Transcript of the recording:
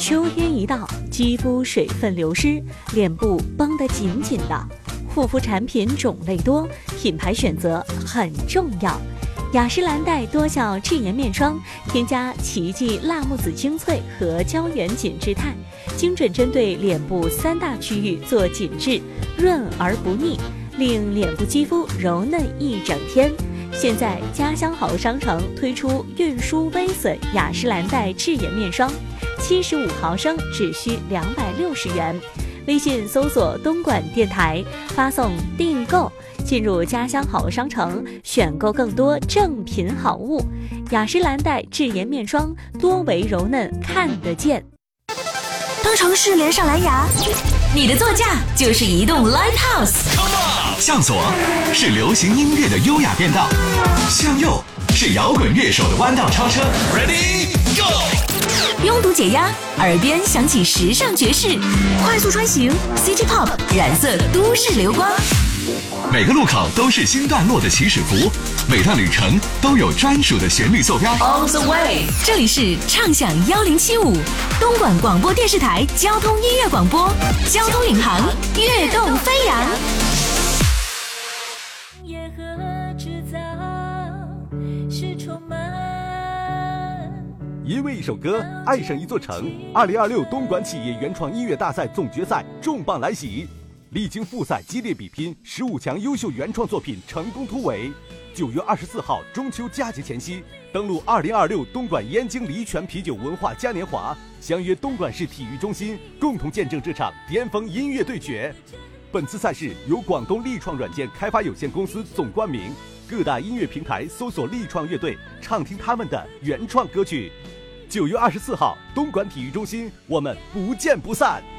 秋天一到，肌肤水分流失，脸部绷得紧紧的。护肤产品种类多，品牌选择很重要。雅诗兰黛多效智颜面霜，添加奇迹辣木籽精粹和胶原紧致肽，精准针对脸部3大区域做紧致，润而不腻，令脸部肌肤柔嫩一整天。现在家乡好商城推出运输微损雅诗兰黛智颜面霜，75毫升只需260元。微信搜索东莞电台，发送订购，进入家乡好商城，选购更多正品好物。雅诗兰黛智颜面霜，多维柔嫩看得见。 当城市连上蓝牙，你的座驾就是移动 Lighthouse。 向左是流行音乐的优雅变道，向右是摇滚乐手的弯道超车。Ready go！ 拥堵解压，耳边响起时尚爵士，快速穿行 City Pop 染色都市流光。 每个路口都是新段落的起始符，每段旅程都有专属的旋律坐标。 All the way， 这里是畅享1075东莞广播电视台交通音乐广播，交通领航，跃动飞扬。 也何止早是充满。 因为一首歌爱上一座城，2026东莞企业原创音乐大赛总决赛重磅来袭，历经复赛激烈比拼，15强优秀原创作品成功突围。9月24号中秋佳节前夕，登陆2026东莞燕京黎泉啤酒文化嘉年华，相约东莞市体育中心，共同见证这场巅峰音乐对决。本次赛事由广东力创软件开发有限公司总冠名，各大音乐平台搜索力创乐队，畅听他们的原创歌曲。9月24号东莞体育中心，我们不见不散。